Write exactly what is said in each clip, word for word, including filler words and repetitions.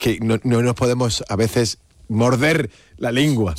que no, no nos podemos a veces morder la lengua.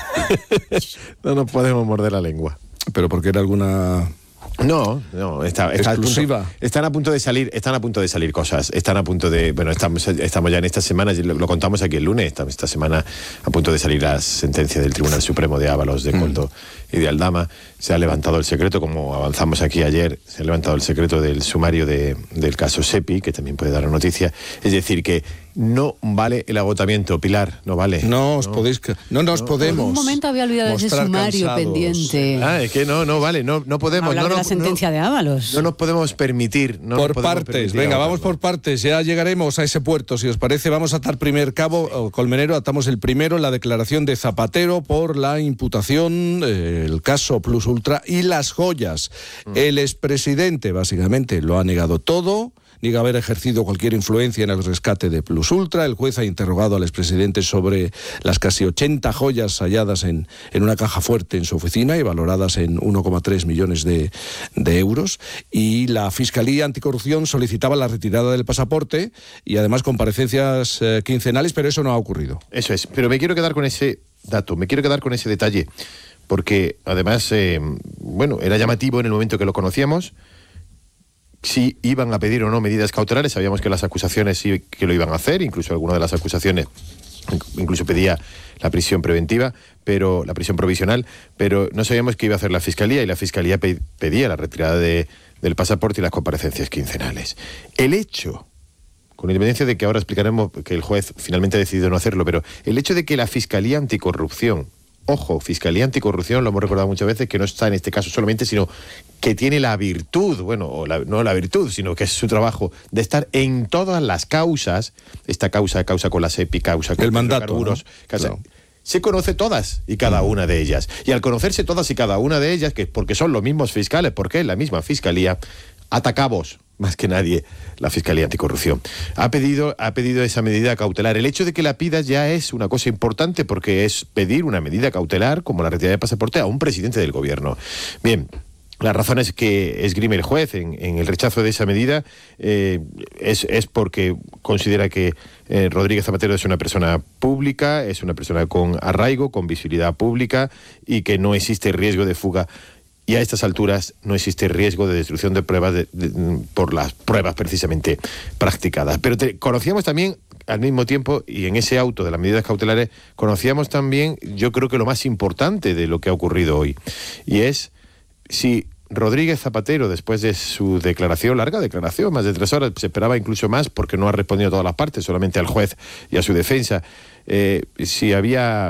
No nos podemos morder la lengua. ¿Pero porque era alguna...? No, no, está, está exclusiva. A punto, están a punto de salir, están a punto de salir cosas, están a punto de, bueno, estamos, estamos ya en esta semana, lo, lo contamos aquí el lunes, esta, esta semana a punto de salir la sentencia del Tribunal Supremo de Ábalos, de Koldo mm. y de Aldama. Se ha levantado el secreto, como avanzamos aquí ayer, se ha levantado el secreto del sumario de, del caso Sepi, que también puede dar la noticia. Es decir, que no vale el agotamiento, Pilar, no vale. No os no, podéis, no nos no, podemos. Por un momento había olvidado ese sumario cansados. pendiente. Ah, es que no, no vale, no, no podemos. Hablar no, de la no, sentencia no, de Ábalos. No nos podemos permitir. No por nos podemos partes, permitir venga, agotarlo. Vamos por partes, ya llegaremos a ese puerto. Si os parece, vamos a atar primer cabo, sí. Colmenero, atamos el primero, la declaración de Zapatero por la imputación, eh, el caso Plus Ultra y las joyas. Mm. El expresidente, básicamente, lo ha negado todo. Niega haber ejercido cualquier influencia en el rescate de Plus Ultra. El juez ha interrogado al expresidente sobre las casi ochenta joyas halladas en, en una caja fuerte en su oficina y valoradas en uno coma tres millones de, de euros. Y la Fiscalía Anticorrupción solicitaba la retirada del pasaporte y además comparecencias eh, quincenales, pero eso no ha ocurrido. Eso es, pero me quiero quedar con ese dato, me quiero quedar con ese detalle, porque además, eh, bueno, era llamativo en el momento que lo conocíamos. Si iban a pedir o no medidas cautelares, sabíamos que las acusaciones sí que lo iban a hacer, incluso alguna de las acusaciones incluso pedía la prisión preventiva, pero la prisión provisional, pero no sabíamos qué iba a hacer la Fiscalía, y la Fiscalía pe- pedía la retirada de, del pasaporte y las comparecencias quincenales. El hecho, con independencia de que ahora explicaremos que el juez finalmente ha decidido no hacerlo, pero el hecho de que la Fiscalía Anticorrupción, ojo, Fiscalía Anticorrupción, lo hemos recordado muchas veces, que no está en este caso solamente, sino que tiene la virtud, bueno, o la, no la virtud, sino que es su trabajo de estar en todas las causas, esta causa, causa con la Sepi, causa con el mandato, hidrocarburos, ¿no? causa, Claro. Se conoce todas y cada una de ellas. Y al conocerse todas y cada una de ellas, que porque son los mismos fiscales, porque es la misma fiscalía, atacamos más que nadie la Fiscalía Anticorrupción. Ha pedido, ha pedido esa medida cautelar. El hecho de que la pidas ya es una cosa importante, porque es pedir una medida cautelar como la retirada de pasaporte a un presidente del gobierno. Bien, las razones que esgrime el juez en, en el rechazo de esa medida eh, es, es porque considera que eh, Rodríguez Zapatero es una persona pública, es una persona con arraigo, con visibilidad pública, y que no existe riesgo de fuga. Y a estas alturas no existe riesgo de destrucción de pruebas de, de, por las pruebas precisamente practicadas. Pero te, conocíamos también, al mismo tiempo, y en ese auto de las medidas cautelares, conocíamos también, yo creo que lo más importante de lo que ha ocurrido hoy, y es si Rodríguez Zapatero, después de su declaración, larga declaración, más de tres horas, se esperaba incluso más porque no ha respondido a todas las partes, solamente al juez y a su defensa, eh, si había...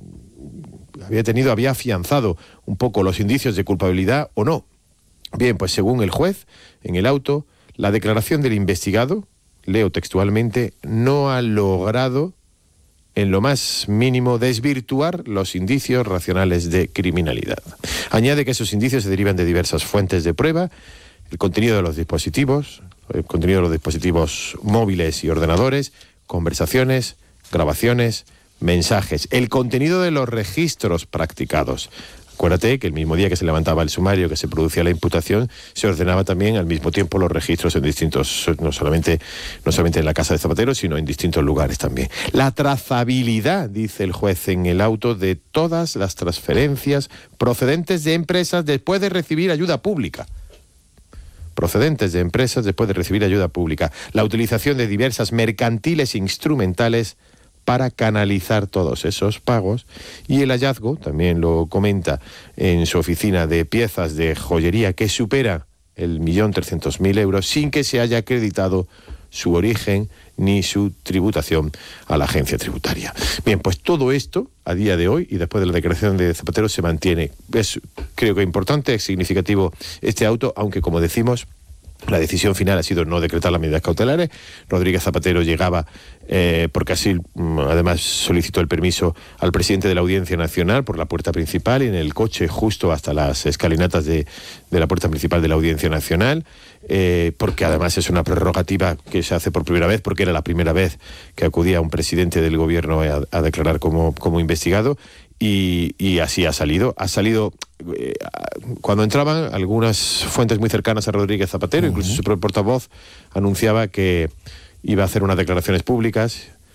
había tenido, había afianzado un poco los indicios de culpabilidad o no. Bien, pues según el juez, en el auto, la declaración del investigado, leo textualmente, no ha logrado en lo más mínimo desvirtuar los indicios racionales de criminalidad. Añade que esos indicios se derivan de diversas fuentes de prueba, el contenido de los dispositivos, el contenido de los dispositivos móviles y ordenadores, conversaciones, grabaciones, mensajes, el contenido de los registros practicados. Acuérdate que el mismo día que se levantaba el sumario, que se producía la imputación, se ordenaba también al mismo tiempo los registros en distintos, no solamente, no solamente en la casa de Zapatero, sino en distintos lugares también. La trazabilidad, dice el juez en el auto, de todas las transferencias procedentes de empresas después de recibir ayuda pública. procedentes de empresas después de recibir ayuda pública. La utilización de diversas mercantiles instrumentales para canalizar todos esos pagos, y el hallazgo, también lo comenta en su oficina, de piezas de joyería que supera el millón trescientos mil euros sin que se haya acreditado su origen ni su tributación a la agencia tributaria. Bien, pues todo esto, a día de hoy, y después de la declaración de Zapatero, se mantiene. Es, creo que importante, es significativo este auto, aunque, como decimos, la decisión final ha sido no decretar las medidas cautelares. Rodríguez Zapatero llegaba, eh, porque así además solicitó el permiso al presidente de la Audiencia Nacional por la puerta principal, y en el coche justo hasta las escalinatas de, de la puerta principal de la Audiencia Nacional, eh, porque además es una prerrogativa que se hace por primera vez, porque era la primera vez que acudía un presidente del gobierno a, a declarar como, como investigado. Y, y así ha salido. Ha salido eh, cuando entraban algunas fuentes muy cercanas a Rodríguez Zapatero, uh-huh. Incluso su propio portavoz anunciaba que iba a hacer unas declaraciones públicas,